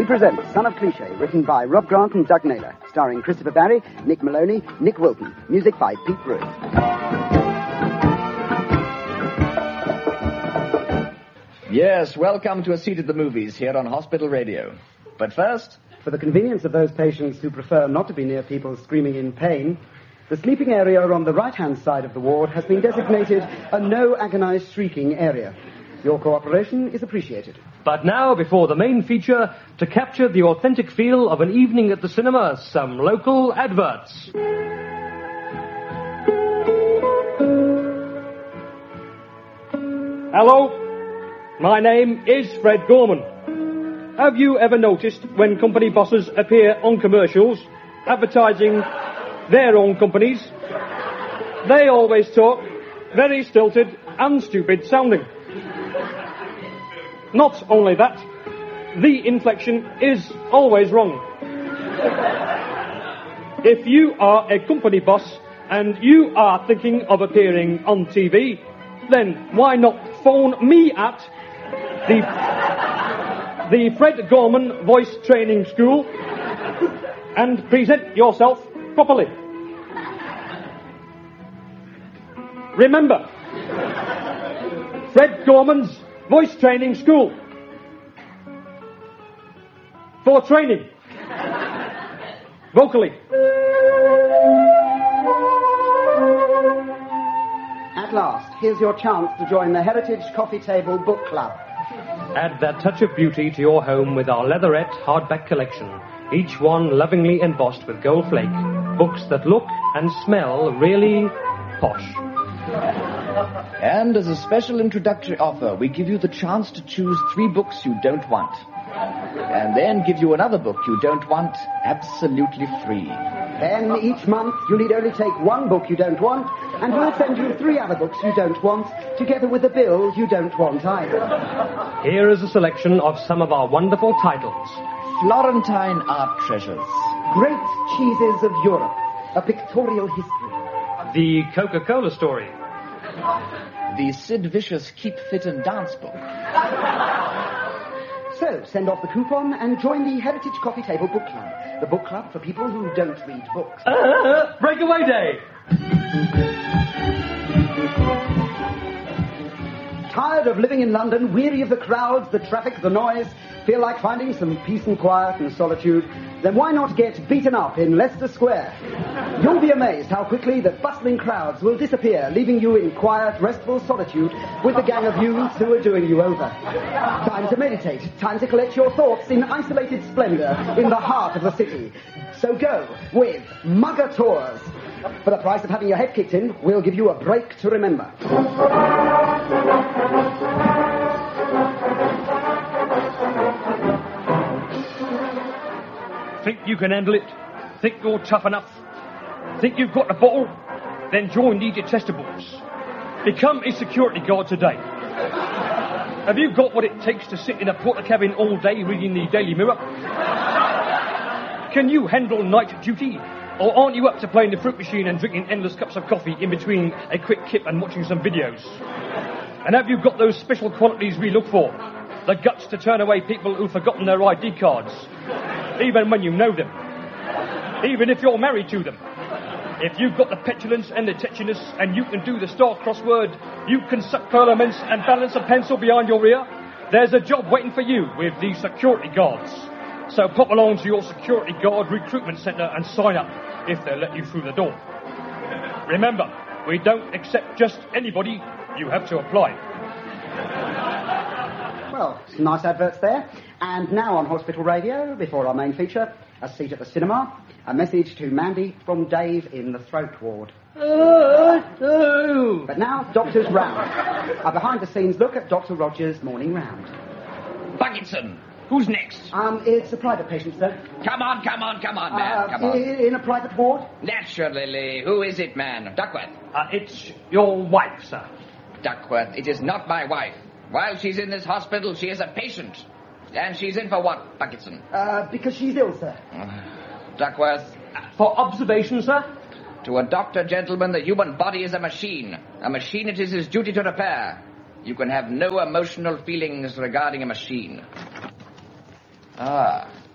presents Son of Cliché, written by Rob Grant and Doug Naylor, starring Christopher Barry, Nick Maloney, Nick Wilton, music by Pete Bruce. Yes, welcome to A Seat at the Movies here on Hospital Radio. But first, for the convenience of those patients who prefer not to be near people screaming in pain, the sleeping area on the right-hand side of the ward has been designated a no agonized shrieking area. Your cooperation is appreciated. But now, before the main feature, to capture the authentic feel of an evening at the cinema, some local adverts. Hello, my name is Fred Gorman. Have you ever noticed when company bosses appear on commercials advertising their own companies, they always talk very stilted and stupid sounding? Not only that, the inflection is always wrong. If you are a company boss and you are thinking of appearing on TV, then why not phone me at the Fred Gorman Voice Training School and present yourself properly. Remember, Fred Gorman's Voice Training School. For training. Vocally. At last, here's your chance to join the Heritage Coffee Table Book Club. Add that touch of beauty to your home with our leatherette hardback collection, each one lovingly embossed with gold flake. Books that look and smell really posh. and as a special introductory offer, we give you the chance to choose 3 books you don't want. And then give you another book you don't want absolutely free. Then each month you need only take 1 book you don't want, and we'll send you 3 other books you don't want, together with the bill you don't want either. Here is a selection of some of our wonderful titles. Florentine Art Treasures. Great Cheeses of Europe, a pictorial history. The Coca-Cola Story. The Sid Vicious Keep Fit and Dance book. So, send off the coupon and join the Heritage Coffee Table Book Club. The book club for people who don't read books. Breakaway Day! Tired of living in London, weary of the crowds, the traffic, the noise, feel like finding some peace and quiet and solitude? Then why not get beaten up in Leicester Square? You'll be amazed how quickly the bustling crowds will disappear, leaving you in quiet, restful solitude with the gang of youths who are doing you over. Time to meditate, time to collect your thoughts in isolated splendor in the heart of the city. So go with Mugger Tours. For the price of having your head kicked in, we'll give you a break to remember. Think you can handle it? Think you're tough enough? Think you've got the bottle? Then join the Detestables. Become a security guard today. Have you got what it takes to sit in a porter cabin all day reading the Daily Mirror? Can you handle night duty? Or aren't you up to playing the fruit machine and drinking endless cups of coffee in between a quick kip and watching some videos? And have you got those special qualities we look for? The guts to turn away people who've forgotten their ID cards, even when you know them, even if you're married to them. If you've got the petulance and the tetchiness and you can do the star crossword, you can suck parliaments and balance a pencil behind your ear, there's a job waiting for you with the security guards. So pop along to your security guard recruitment centre and sign up if they'll let you through the door. Remember, we don't accept just anybody. You have to apply. Well, some nice adverts there. And now on Hospital Radio, before our main feature, A Seat at the Cinema, a message to Mandy from Dave in the throat ward. But now, Doctor's Round. A behind-the-scenes look at Dr. Rogers' morning round. Bucketson, who's next? It's a private patient, sir. Come on, man, come on. In a private ward? Naturally. Who is it, man? Duckworth? It's your wife, sir. Duckworth, it is not my wife. While she's in this hospital, she is a patient. And she's in for what, Bucketson? Because she's ill, sir. Duckworth? For observation, sir? To a doctor, gentlemen, the human body is a machine. A machine it is his duty to repair. You can have no emotional feelings regarding a machine.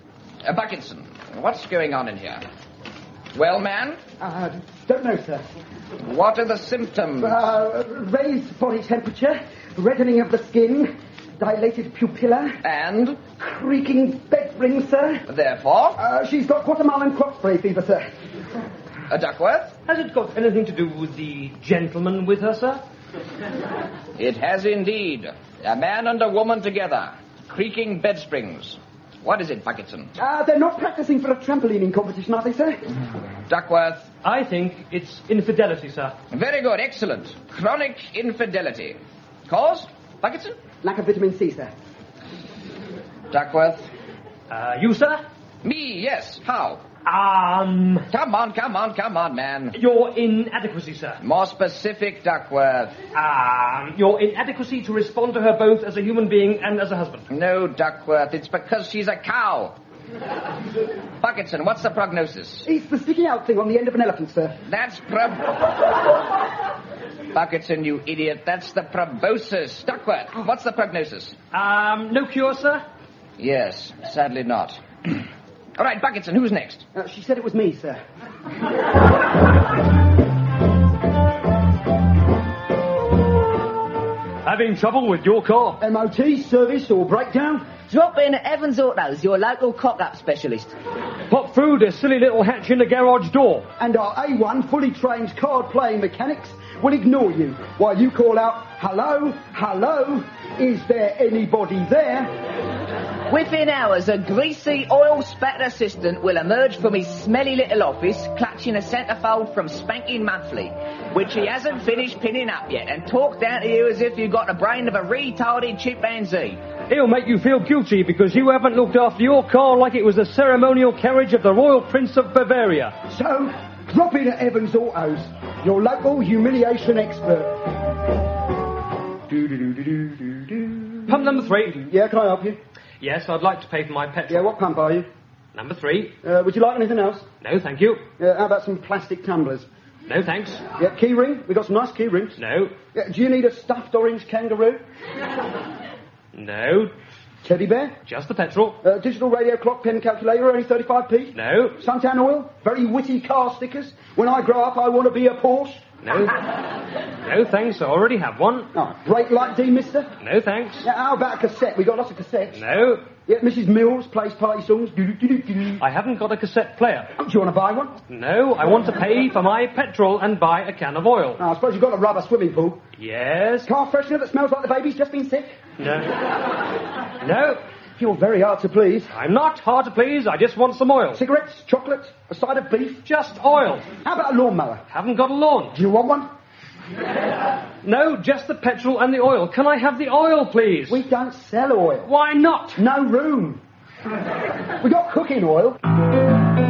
Bucketson, what's going on in here? Well, man? Don't know, sir. What are the symptoms? Raised body temperature, reddening of the skin, dilated pupilla, And? creaking bed springs, sir. Therefore? She's got Guatemalan crop spray fever, sir. Duckworth? Has it got anything to do with the gentleman with her, sir? It has indeed. A man and a woman together. Creaking bed springs. What is it, Bucketson? They're not practicing for a trampolining competition, are they, sir? Duckworth? I think it's infidelity, sir. Very good, excellent. Chronic infidelity. Cause, Bucketson? Lack of vitamin C, sir. Duckworth? You, sir? Me, yes. How? Come on, man. Your inadequacy, sir. More specific, Duckworth. Your inadequacy to respond to her both as a human being and as a husband. No, Duckworth, it's because she's a cow. Bucketson, what's the prognosis? It's the sticky out thing on the end of an elephant, sir. That's Bucketson, you idiot, that's the proboscis. Duckworth, what's the prognosis? No cure, sir? Yes, sadly not. All right, Bucketson, who's next? She said it was me, sir. Having trouble with your car? MOT, service or breakdown? Drop in at Evans Autos, your local cock-up specialist. Pop through the silly little hatch in the garage door. And our A1 fully trained card-playing mechanics will ignore you while you call out, hello, hello, is there anybody there? Within hours, a greasy, oil-spattered assistant will emerge from his smelly little office, clutching a centrefold from Spanking Monthly, which he hasn't finished pinning up yet, and talk down to you as if you've got the brain of a retarded chimpanzee. He'll make you feel guilty because you haven't looked after your car like it was the ceremonial carriage of the Royal Prince of Bavaria. So, drop in at Evans Autos, your local humiliation expert. Pump number 3. Yeah, can I help you? Yes, I'd like to pay for my petrol. Yeah, what pump are you? Number 3. Would you like anything else? No, thank you. How about some plastic tumblers? No, thanks. Yeah, key ring? We've got some nice key rings. No. Yeah, do you need a stuffed orange kangaroo? No. Teddy bear? Just the petrol. Digital radio clock, pen calculator, only 35p? No. Suntan oil? Very witty car stickers? When I grow up, I want to be a Porsche? No. No, thanks. I already have one. Oh, brake light D, mister? No, thanks. Yeah, how about a cassette? We got lots of cassettes. No. Yeah, Mrs. Mills plays party songs. Do-do-do-do-do. I haven't got a cassette player. Oh, do you want to buy one? No, I want to pay for my petrol and buy a can of oil. Oh, I suppose you've got a rubber swimming pool. Yes. Car freshener that smells like the baby's just been sick. No. No. You're very hard to please. I'm not hard to please. I just want some oil. Cigarettes, chocolate, a side of beef. Just oil. How about a lawnmower? Haven't got a lawn. Do you want one? No, just the petrol and the oil. Can I have the oil, please? We don't sell oil. Why not? No room. We got cooking oil.